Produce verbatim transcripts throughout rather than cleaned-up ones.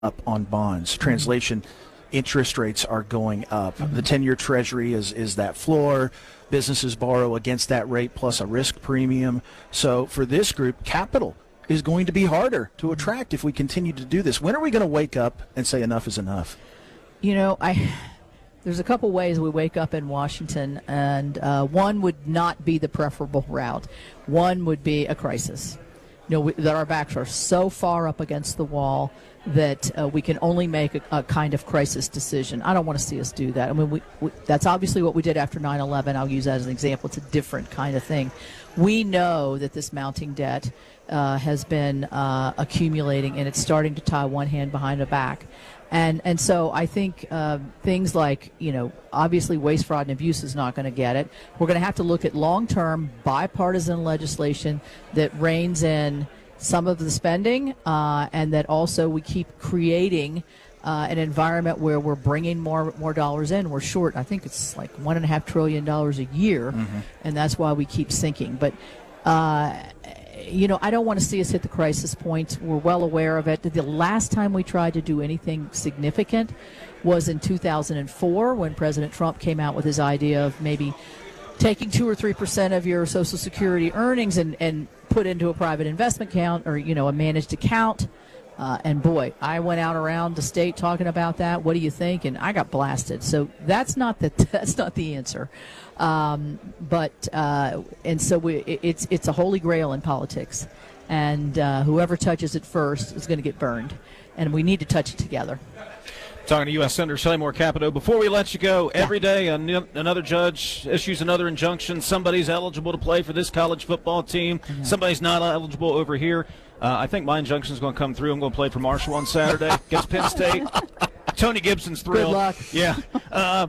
up on bonds. Translation, interest rates are going up. The ten-year Treasury is, is that floor. Businesses borrow against that rate plus a risk premium. So for this group, capital is going to be harder to attract if we continue to do this. When are we going to wake up and say enough is enough? You know, I there's a couple ways we wake up in Washington, and uh, one would not be the preferable route. One would be a crisis. You know, we, that our backs are so far up against the wall that uh, we can only make a, a kind of crisis decision. I don't want to see us do that. I mean, we, we, that's obviously what we did after nine eleven. I'll use that as an example. It's a different kind of thing. We know that this mounting debt uh, has been uh, accumulating, and it's starting to tie one hand behind the back. And and so I think uh, things like, you know, obviously waste, fraud, and abuse is not going to get it. We're going to have to look at long-term bipartisan legislation that reins in some of the spending, uh, and that also we keep creating uh, an environment where we're bringing more more dollars in. We're short. I think it's like one and a half trillion dollars a year, mm-hmm. and that's why we keep sinking. But uh, you know, I don't want to see us hit the crisis point. We're well aware of it. The last time we tried to do anything significant was in two thousand four when President Trump came out with his idea of maybe taking two or three percent of your Social Security earnings and, and put into a private investment account, or, you know, a managed account. Uh, and boy, I went out around the state talking about that. What do you think? And I got blasted. So that's not the that's not the answer. Um, but uh, and so we, it's it's a holy grail in politics, and uh, whoever touches it first is going to get burned, and we need to touch it together. Talking to U S Senator Shelley Moore Capito. Before we let you go, every day another judge issues another injunction. Somebody's eligible to play for this college football team. Mm-hmm. Somebody's not eligible over here. Uh, I think my injunction is going to come through. I'm going to play for Marshall on Saturday against Penn State. Tony Gibson's thrilled. Good luck. Yeah. Uh,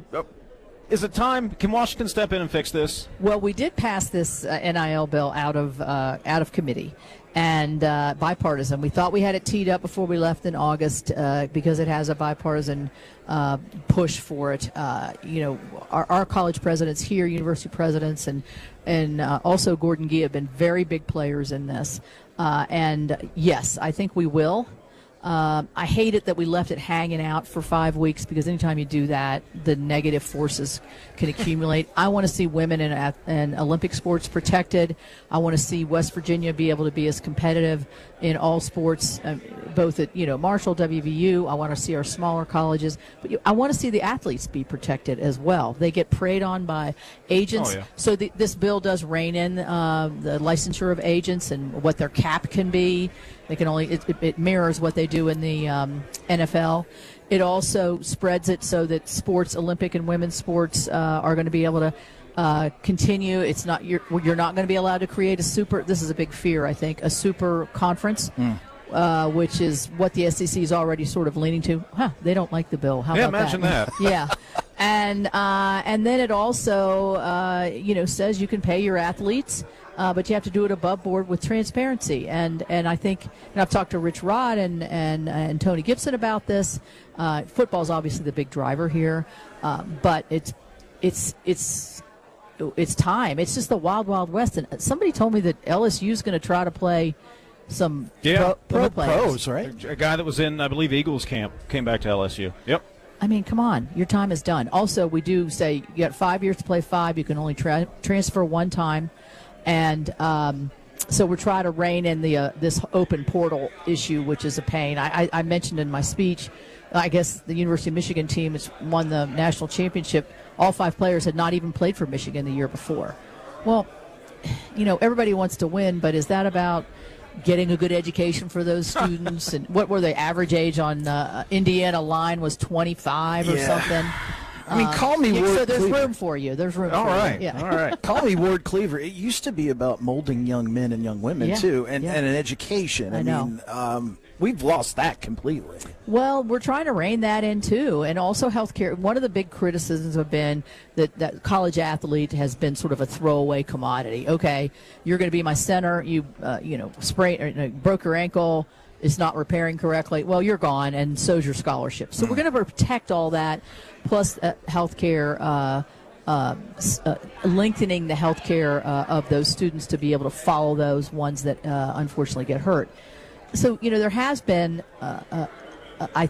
is it time? Can Washington step in and fix this? Well, we did pass this uh, N I L bill out of uh, out of committee. And uh, bipartisan. We thought we had it teed up before we left in August uh, because it has a bipartisan uh, push for it. Uh, you know, our, our college presidents here, university presidents, and and uh, also Gordon Gee have been very big players in this. Uh, and yes, I think we will. Um, I hate it that we left it hanging out for five weeks because anytime you do that, the negative forces can accumulate. I want to see women in, in Olympic sports protected. I want to see West Virginia be able to be as competitive in all sports, um, both at, you know, Marshall, W V U. I want to see our smaller colleges. But you, I want to see the athletes be protected as well. They get preyed on by agents. Oh, yeah. So the, this bill does rein in uh, the licensure of agents and what their cap can be. They can only it, it mirrors what they do in the um, N F L. It also spreads it so that sports, Olympic and women's sports, uh, are going to be able to uh, continue. It's not you're you're not going to be allowed to create a super. This is a big fear, I think, a super conference, mm. uh, which is what the S E C is already sort of leaning to. Huh? They don't like the bill. How yeah, about imagine that? that. Yeah. And uh, and then it also uh, you know says you can pay your athletes. Uh, but you have to do it above board with transparency, and and I think, and I've talked to Rich Rod and and, and Tony Gibson about this. Uh, football is obviously the big driver here, uh, but it's it's it's it's time. It's just the wild wild west. And somebody told me that L S U is going to try to play some yeah, pro, pro players. Pros, right? A guy that was in, I believe, Eagles camp came back to L S U. Yep. I mean, come on, your time is done. Also, we do say you got five years to play five. You can only tra- transfer one time. And um, so we're trying to rein in the uh, this open portal issue, which is a pain. I, I, I mentioned in my speech, I guess the University of Michigan team has won the national championship. All five players had not even played for Michigan the year before. Well, you know, everybody wants to win, but is that about getting a good education for those students? And what were the average age on uh, Indiana line was twenty-five or yeah. something? I mean, call me uh, Ward So there's Cleaver. room for you. There's room all for right. you. Yeah. All right. Call me Ward Cleaver. It used to be about molding young men and young women, yeah. too, and, yeah. and an education. I, I know. mean, um, we've lost that completely. Well, we're trying to rein that in, too. And also healthcare. One of the big criticisms have been that that college athlete has been sort of a throwaway commodity. Okay, you're going to be my center. You, uh, you know, sprain, or, uh, broke your ankle. It's not repairing correctly. Well, you're gone, and so's your scholarship. So we're going to protect all that, plus uh, health care, uh, uh, uh, lengthening the health care uh, of those students to be able to follow those ones that uh, unfortunately get hurt. So, you know, there has been uh, uh, I